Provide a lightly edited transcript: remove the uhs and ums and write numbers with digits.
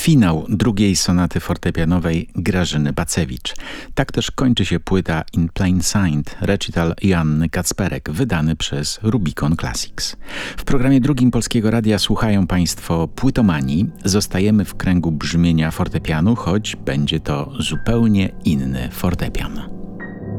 finał drugiej sonaty fortepianowej Grażyny Bacewicz. Tak też kończy się płyta In Plain Sight, recital Joanny Kacperek, wydany przez Rubicon Classics. W programie drugim Polskiego Radia słuchają Państwo Płytomanii. Zostajemy w kręgu brzmienia fortepianu, choć będzie to zupełnie inny fortepian.